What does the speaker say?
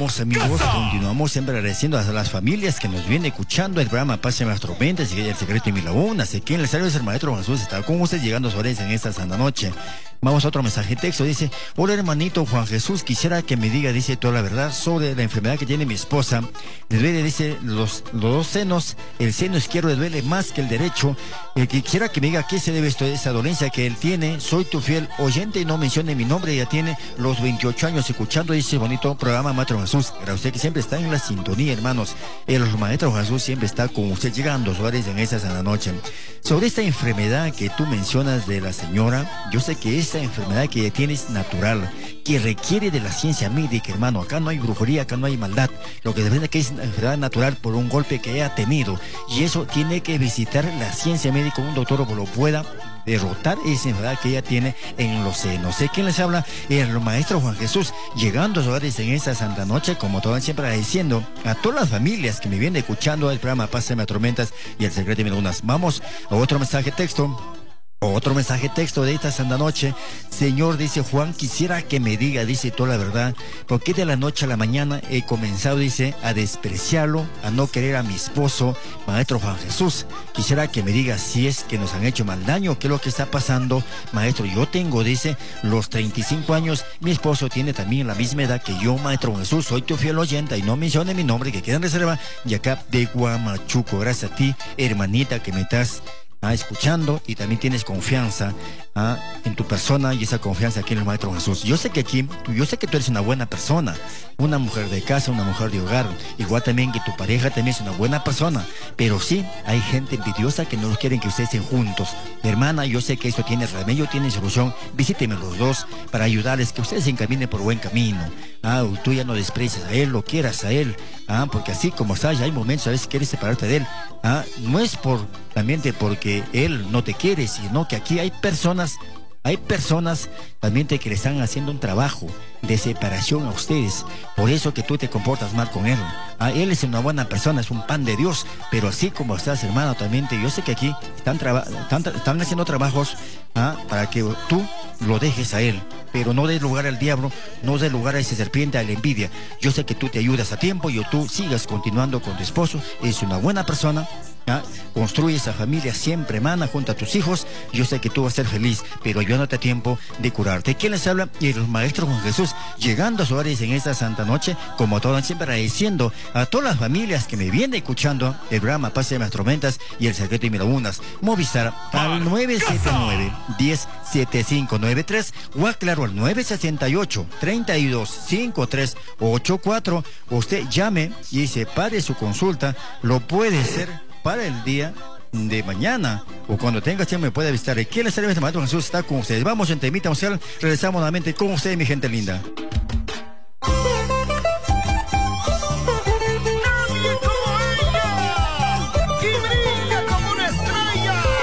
Continuamos, amigos, continuamos siempre agradeciendo a las familias que nos vienen escuchando el programa Pase las Tormentas y el secreto de mi laguna. Sé que en el servicio del maestro Jesús está con ustedes llegando a su en esta santa noche. Vamos a otro mensaje de texto. Dice: hola hermanito Juan Jesús, quisiera que me diga, dice, toda la verdad sobre la enfermedad que tiene mi esposa. Le duele, dice, los dos senos, el seno izquierdo le duele más que el derecho. Quisiera que me diga qué se debe esto de esa dolencia que él tiene. Soy tu fiel oyente y no mencione mi nombre. Ella tiene los 28 años escuchando, dice, bonito programa Maestro Jesús. Para usted que siempre está en la sintonía, hermanos. El Maestro Jesús siempre está con usted llegando a su en esa sana noche. Sobre esta enfermedad que tú mencionas de la señora, yo sé que esta enfermedad que ella tiene es natural, que requiere de la ciencia médica, hermano. Acá no hay brujería, acá no hay maldad. Lo que depende es que es una enfermedad natural por un golpe que haya tenido. Y eso tiene que visitar la ciencia médica, un doctor lo pueda derrotar esa enfermedad que ella tiene en los senos. Sé quién les habla, el Maestro Juan Jesús, llegando a sus hogares en esta santa noche, como todos siempre agradeciendo a todas las familias que me vienen escuchando el programa Pásame a Tormentas y el secreto de unas. Vamos a otro mensaje texto. Otro mensaje texto de esta santa noche. Señor, dice Juan, quisiera que me diga, dice, toda la verdad, porque de la noche a la mañana he comenzado, dice, a despreciarlo, a no querer a mi esposo, Maestro Juan Jesús. Quisiera que me diga si es que nos han hecho mal daño, qué es lo que está pasando, Maestro. Yo tengo, dice, los 35 años, mi esposo tiene también la misma edad que yo, Maestro Jesús. Soy tu fiel oyente y no mencione mi nombre, que queda en reserva, y acá de Guamachuco. Gracias a ti, hermanita, que me estás escuchando y también tienes confianza en tu persona, y esa confianza aquí en el Maestro Jesús. Yo sé que aquí, yo sé que tú eres una buena persona, una mujer de casa, una mujer de hogar, igual también que tu pareja también es una buena persona, pero sí, hay gente envidiosa que no quieren que ustedes estén juntos. Hermana, yo sé que esto tiene remedio, tiene solución. Visíteme los dos para ayudarles, que ustedes se encaminen por buen camino. Tú ya no desprecias a él, lo quieras a él, porque así como estás, ya hay momentos a veces que quieres separarte de él. No es también porque él no te quiere, sino que aquí hay personas también que le están haciendo un trabajo de separación a ustedes. Por eso que tú te comportas mal con él. Él es una buena persona, es un pan de Dios, pero así como estás, hermano, también yo sé que aquí están haciendo trabajos para que tú lo dejes a él, pero no des lugar al diablo, no des lugar a esa serpiente, a la envidia. Yo sé que tú te ayudas a tiempo y tú sigas continuando con tu esposo. Es una buena persona. Construye esa familia siempre, hermana, junto a tus hijos. Yo sé que tú vas a ser feliz, pero yo no te tiempo de curarte. ¿Quién les habla? El Maestro Juan Jesús, llegando a sus hogares en esta santa noche, como todos siempre agradeciendo a todas las familias que me vienen escuchando el programa Pase las Tormentas y el secreto de Mirabunas. Movistar al 979-107593 o aclaro al 968-325384. Usted llame y separe su consulta. Lo puede hacer para el día de mañana o cuando tenga tiempo me puede visitar. ¿Quién les sirve? Este Maestro Jesús está con ustedes. Vamos en temita musical, regresamos nuevamente con ustedes, mi gente linda.